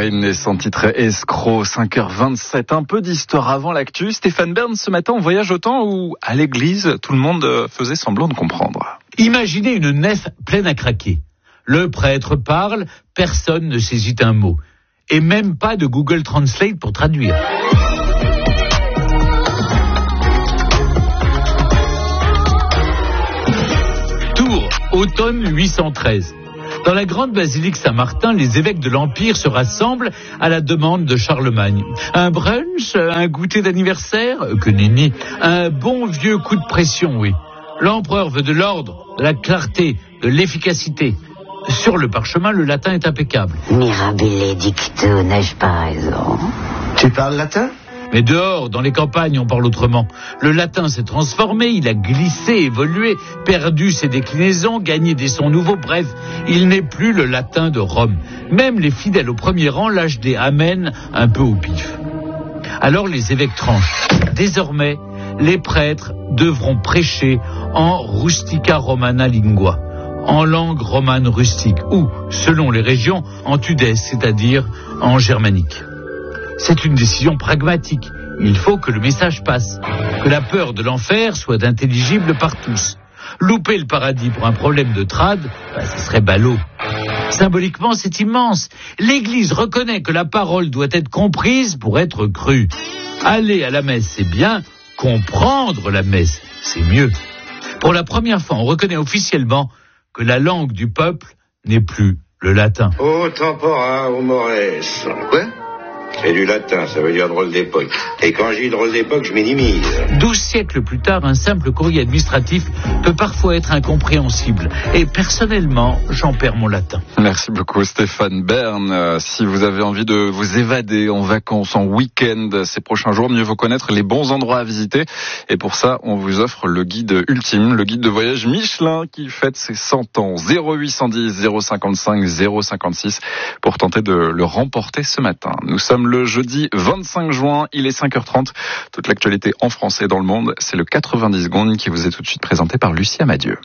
Marine et son titre Escroc, 5h27. Un peu d'histoire avant l'actu. Stéphane Bern, ce matin, on voyage au temps où, à l'église, tout le monde faisait semblant de comprendre. Imaginez une nef pleine à craquer. Le prêtre parle, personne ne saisit un mot. Et même pas de Google Translate pour traduire. Tours, automne 813. Dans la grande basilique Saint-Martin, les évêques de l'Empire se rassemblent à la demande de Charlemagne. Un brunch, un goûter d'anniversaire, que nenni, un bon vieux coup de pression, oui. L'empereur veut de l'ordre, de la clarté, de l'efficacité. Sur le parchemin, le latin est impeccable. Mirabile dicto, n'ai-je pas raison? Tu parles latin? Mais dehors, dans les campagnes, on parle autrement. Le latin s'est transformé, il a glissé, évolué, perdu ses déclinaisons, gagné des sons nouveaux. Bref, il n'est plus le latin de Rome. Même les fidèles au premier rang lâchent des amens un peu au pif. Alors les évêques tranchent. Désormais, les prêtres devront prêcher en rustica romana lingua, en langue romane rustique, ou, selon les régions, en tudès, c'est-à-dire en germanique. C'est une décision pragmatique. Il faut que le message passe, que la peur de l'enfer soit intelligible par tous. Louper le paradis pour un problème de trad, ce serait ballot. Symboliquement, c'est immense. L'Église reconnaît que la parole doit être comprise pour être crue. Aller à la messe, c'est bien. Comprendre la messe, c'est mieux. Pour la première fois, on reconnaît officiellement que la langue du peuple n'est plus le latin. Ô tempora, ô mores. Quoi? C'est du latin, ça veut dire drôle d'époque. Et quand je dis drôle d'époque, je minimise. 12 siècles plus tard, un simple courrier administratif peut parfois être incompréhensible. Et personnellement, j'en perds mon latin. Merci beaucoup Stéphane Bern. Si vous avez envie de vous évader en vacances, en week-end, ces prochains jours, mieux vaut connaître les bons endroits à visiter. Et pour ça, on vous offre le guide ultime, le guide de voyage Michelin qui fête ses 100 ans. 0810 055 056 pour tenter de le remporter ce matin. Nous sommes le jeudi 25 juin, il est 5h30. Toute l'actualité en français et dans le monde, c'est le 90 secondes qui vous est tout de suite présenté par Lucie Amadieu.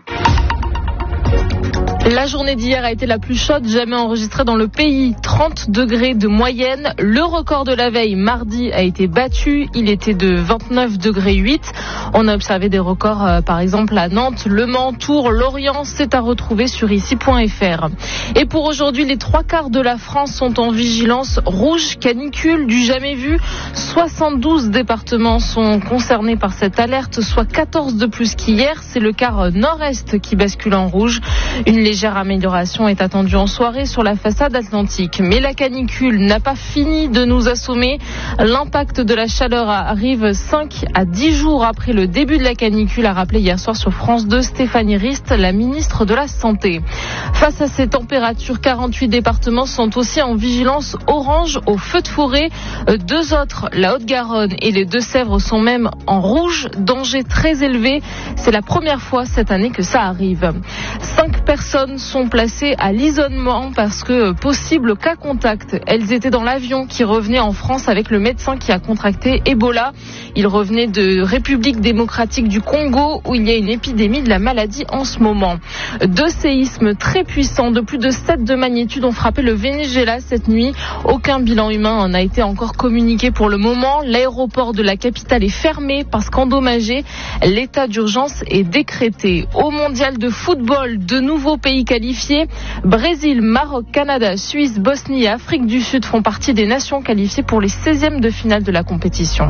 La journée d'hier a été la plus chaude jamais enregistrée dans le pays. 30 degrés de moyenne. Le record de la veille, mardi, a été battu. Il était de 29 degrés 8. On a observé des records, par exemple, à Nantes, Le Mans, Tours, Lorient. C'est à retrouver sur ici.fr. Et pour aujourd'hui, les 3/4 de la France sont en vigilance rouge, canicule, du jamais vu. 72 départements sont concernés par cette alerte, soit 14 de plus qu'hier. C'est le quart nord-est qui bascule en rouge. Une légère amélioration est attendue en soirée sur la façade atlantique. Mais la canicule n'a pas fini de nous assommer. L'impact de la chaleur arrive 5 à 10 jours après le début de la canicule, a rappelé hier soir sur France 2 Stéphanie Rist, la ministre de la Santé. Face à ces températures, 48 départements sont aussi en vigilance orange au feu de forêt. 2 autres, la Haute-Garonne et les Deux-Sèvres, sont même en rouge, danger très élevé. C'est la première fois cette année que ça arrive. 5 personnes sont placées à l'isolement parce que possible cas contact. Elles étaient dans l'avion qui revenait en France avec le médecin qui a contracté Ebola. Il revenait de République démocratique du Congo où il y a une épidémie de la maladie en ce moment. 2 séismes très puissants de plus de 7 de magnitude ont frappé le Venezuela cette nuit. Aucun bilan humain n'a été encore communiqué pour le moment. L'aéroport de la capitale est fermé parce qu'endommagé. L'état d'urgence est décrété. Au mondial de football, de nouveaux pays qualifiés. Brésil, Maroc, Canada, Suisse, Bosnie et Afrique du Sud font partie des nations qualifiées pour les 16e de finale de la compétition.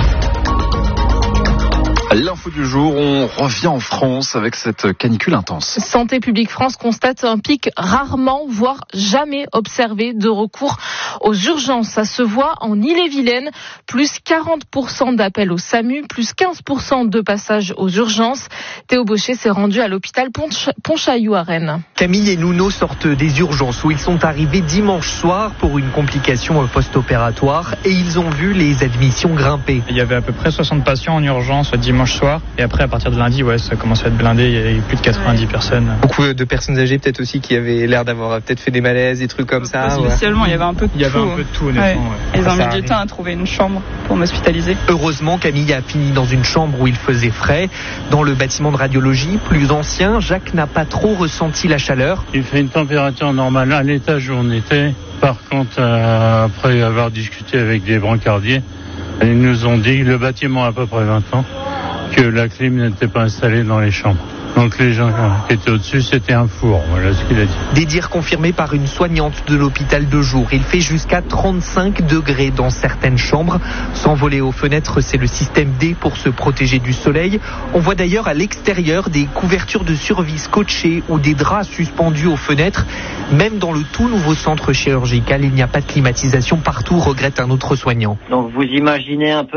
L'info du jour, on revient en France avec cette canicule intense. Santé publique France constate un pic rarement, voire jamais observé de recours aux urgences. Ça se voit en Ille-et-Vilaine, plus 40% d'appels au SAMU, plus 15% de passages aux urgences. Théo Baucher s'est rendu à l'hôpital Pontchaillou à Rennes. Camille et Nouno sortent des urgences où ils sont arrivés dimanche soir pour une complication post-opératoire et ils ont vu les admissions grimper. Il y avait à peu près 60 patients en urgence dimanche soir et après à partir de lundi ça commence à être blindé, il y a eu plus de 90 personnes. Beaucoup de personnes âgées peut-être aussi qui avaient l'air d'avoir peut-être fait des malaises, des trucs comme ça. Spécialement il y avait un peu de tout. Honnêtement. Ils ont mis du temps à trouver une chambre pour m'hospitaliser. Heureusement Camille a fini dans une chambre où il faisait frais. Dans le bâtiment de radiologie plus ancien, Jacques n'a pas trop ressenti la chaleur. Il fait une température normale à l'étage où on était. Par contre, après avoir discuté avec des brancardiers, ils nous ont dit, le bâtiment a à peu près 20 ans, que la clim n'était pas installée dans les chambres. Donc les gens qui étaient au-dessus, c'était un four, voilà ce qu'il a dit. Des dires confirmés par une soignante de l'hôpital de jour. Il fait jusqu'à 35 degrés dans certaines chambres. S'envoler aux fenêtres, c'est le système D pour se protéger du soleil. On voit d'ailleurs à l'extérieur des couvertures de survie scotchées ou des draps suspendus aux fenêtres. Même dans le tout nouveau centre chirurgical, il n'y a pas de climatisation partout, regrette un autre soignant. Donc vous imaginez un peu